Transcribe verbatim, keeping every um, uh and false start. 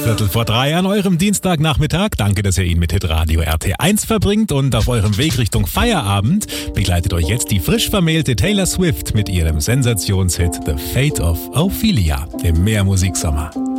Viertel vor drei an eurem Dienstagnachmittag. Danke, dass ihr ihn mit Hitradio R T eins verbringt und auf eurem Weg Richtung Feierabend begleitet euch jetzt die frisch vermählte Taylor Swift mit ihrem Sensationshit The Fate of Ophelia im Mehrmusiksommer.